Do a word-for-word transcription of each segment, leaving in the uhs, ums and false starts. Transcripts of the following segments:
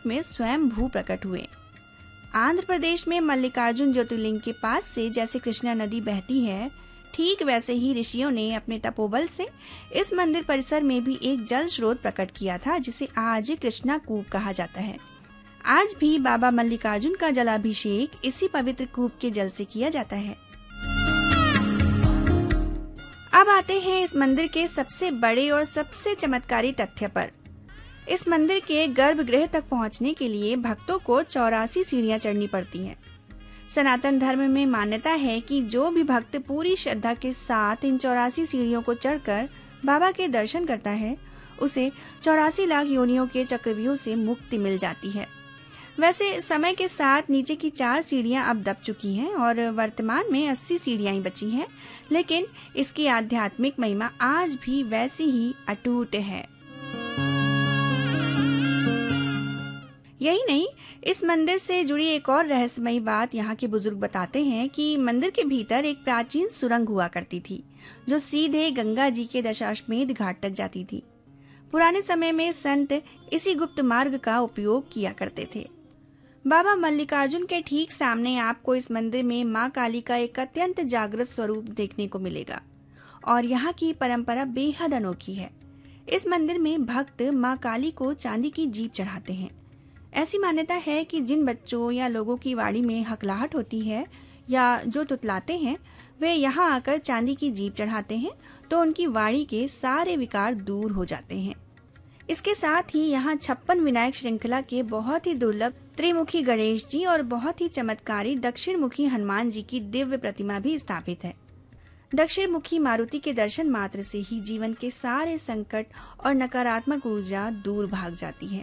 में स्वयं भू प्रकट हुए। आंध्र प्रदेश में मल्लिकार्जुन ज्योतिर्लिंग के पास से जैसे कृष्णा नदी बहती है, ठीक वैसे ही ऋषियों ने अपने तपोबल से इस मंदिर परिसर में भी एक जल स्रोत प्रकट किया था, जिसे आज कृष्णा कूप कहा जाता है। आज भी बाबा मल्लिकार्जुन का जलाभिषेक इसी पवित्र कूप के जल से किया जाता है। अब आते हैं इस मंदिर के सबसे बड़े और सबसे चमत्कारी तथ्य पर। इस मंदिर के गर्भगृह तक पहुंचने के लिए भक्तों को चौरासी सीढ़ियां चढ़नी पड़ती हैं। सनातन धर्म में मान्यता है कि जो भी भक्त पूरी श्रद्धा के साथ इन चौरासी सीढ़ियों को चढ़कर बाबा के दर्शन करता है, उसे चौरासी लाख योनियों के चक्रव्यूह से मुक्ति मिल जाती है। वैसे समय के साथ नीचे की चार सीढ़ियां अब दब चुकी हैं और वर्तमान में अस्सी सीढ़ियां ही बची हैं, लेकिन इसकी आध्यात्मिक महिमा आज भी वैसी ही अटूट है। यही नहीं, इस मंदिर से जुड़ी एक और रहस्यमयी बात यहाँ के बुजुर्ग बताते हैं कि मंदिर के भीतर एक प्राचीन सुरंग हुआ करती थी, जो सीधे गंगा जी के दशाश्वमेध घाट तक जाती थी। पुराने समय में संत इसी गुप्त मार्ग का उपयोग किया करते थे। बाबा मल्लिकार्जुन के ठीक सामने आपको इस मंदिर में माँ काली का एक अत्यंत जागृत स्वरूप देखने को मिलेगा और यहाँ की परंपरा बेहद अनोखी है। इस मंदिर में भक्त माँ काली को चांदी की जीभ चढ़ाते हैं। ऐसी मान्यता है कि जिन बच्चों या लोगों की वाणी में हकलाहट होती है या जो तुतलाते हैं, वे यहाँ आकर चांदी की जीभ चढ़ाते हैं तो उनकी वाणी के सारे विकार दूर हो जाते हैं। इसके साथ ही यहाँ छप्पन विनायक श्रृंखला के बहुत ही दुर्लभ त्रिमुखी गणेश जी और बहुत ही चमत्कारी दक्षिण मुखी हनुमान जी की दिव्य प्रतिमा भी स्थापित है। दक्षिण मुखी मारुति के दर्शन मात्र से ही जीवन के सारे संकट और नकारात्मक ऊर्जा दूर भाग जाती है।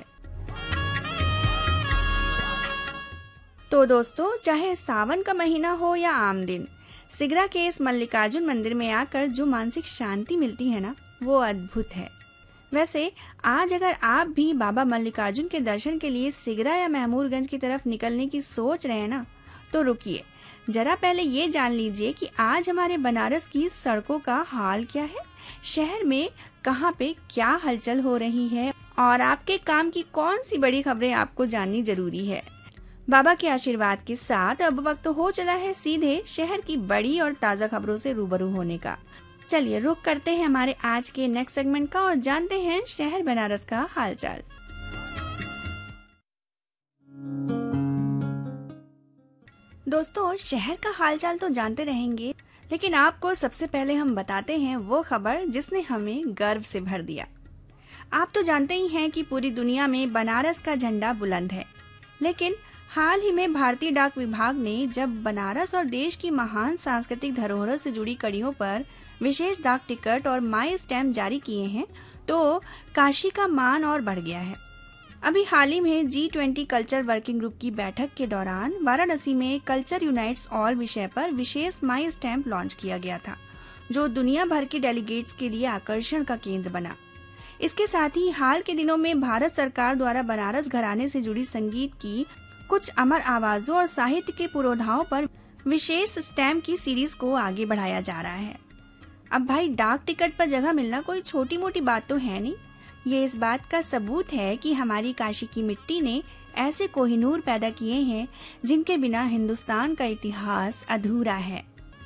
तो दोस्तों, चाहे सावन का महीना हो या आम दिन, सिगरा के इस मल्लिकार्जुन मंदिर में आकर जो मानसिक शांति मिलती है ना, वो अद्भुत है। वैसे आज अगर आप भी बाबा मल्लिकार्जुन के दर्शन के लिए सिगरा या महमूदगंज की तरफ निकलने की सोच रहे हैं ना, तो रुकिए, जरा पहले ये जान लीजिए कि आज हमारे बनारस की सड़कों का हाल क्या है, शहर में कहाँ पे क्या हलचल हो रही है और आपके काम की कौन सी बड़ी खबरें आपको जाननी जरूरी है। बाबा के आशीर्वाद के साथ अब वक्त हो चला है सीधे शहर की बड़ी और ताज़ा खबरों से रूबरू होने का। चलिए रुक करते हैं हमारे आज के नेक्स्ट सेगमेंट का और जानते हैं शहर बनारस का हालचाल। दोस्तों, शहर का हालचाल तो जानते रहेंगे, लेकिन आपको सबसे पहले हम बताते हैं वो खबर जिसने हमें गर्व से भर दिया। आप तो जानते ही हैं कि पूरी दुनिया में बनारस का झंडा बुलंद है, लेकिन हाल ही में भारतीय डाक विभाग ने जब बनारस और देश की महान सांस्कृतिक धरोहरों से जुड़ी कड़ियों पर विशेष डाक टिकट और माई स्टैम्प जारी किए हैं, तो काशी का मान और बढ़ गया है। अभी हाल ही में G twenty culture working group की बैठक के दौरान वाराणसी में कल्चर यूनाइट्स ऑल विषय पर विशेष माई स्टैम्प लॉन्च किया गया था, जो दुनिया भर के डेलीगेट्स के लिए आकर्षण का केंद्र बना। इसके साथ ही हाल के दिनों में भारत सरकार द्वारा बनारस घराने से जुड़ी संगीत की कुछ अमर आवाजों और साहित्य के पुरोधाओं पर विशेष स्टैम्प की सीरीज को आगे बढ़ाया जा रहा है। अब भाई, डाक टिकट पर जगह मिलना कोई छोटी मोटी बात तो है नहीं। ये इस बात का सबूत है कि हमारी काशी की मिट्टी ने ऐसे कोहिनूर पैदा किए हैं जिनके बिना हिंदुस्तान का इतिहास अधूरा है।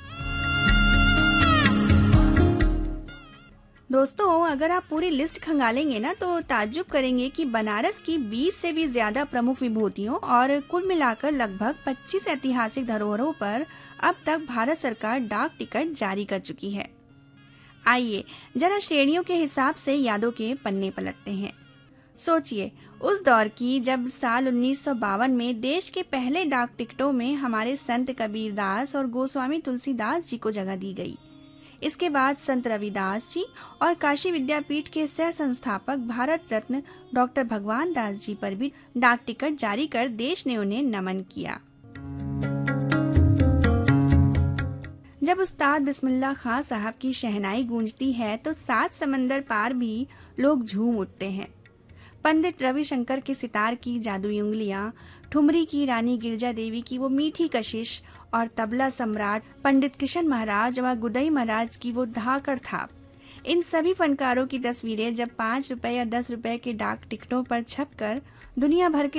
दोस्तों, अगर आप पूरी लिस्ट खंगालेंगे ना, तो ताज्जुब करेंगे कि बनारस की बीस से भी ज्यादा प्रमुख विभूतियों और कुल मिलाकर लगभग पच्चीस ऐतिहासिक धरोहरों पर अब तक भारत सरकार डाक टिकट जारी कर चुकी है। आइए जरा श्रेणियों के हिसाब से यादों के पन्ने पलटते हैं। सोचिए उस दौर की जब साल उन्नीस सौ बावन में देश के पहले डाक टिकटों में हमारे संत कबीरदास और गोस्वामी तुलसीदास जी को जगह दी गई। इसके बाद संत रविदास जी और काशी विद्यापीठ के सह संस्थापक भारत रत्न डॉक्टर भगवान दास जी पर भी डाक टिकट जारी कर देश ने उन्हें नमन किया। जब उस्ताद बिस्मिल्लाह खां साहब की शहनाई गूंजती है तो सात समंदर पार भी लोग झूम उठते हैं। पंडित रविशंकर के सितार की जादुई उंगलियां, ठुमरी की रानी गिरजा देवी की वो मीठी कशिश और तबला सम्राट पंडित किशन महाराज व गुदई महाराज की वो धाकड़ थाप, इन सभी फनकारों की तस्वीरें जब पाँच रुपए या दस रुपए के डाक टिकटों पर छपकर दुनिया भर के